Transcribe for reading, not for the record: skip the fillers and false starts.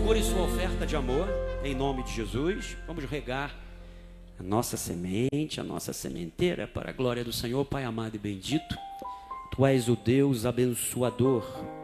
segure sua oferta de amor, em nome de Jesus. Vamos regar a nossa semente, a nossa sementeira, para a glória do Senhor. Pai amado e bendito, Tu és o Deus abençoador.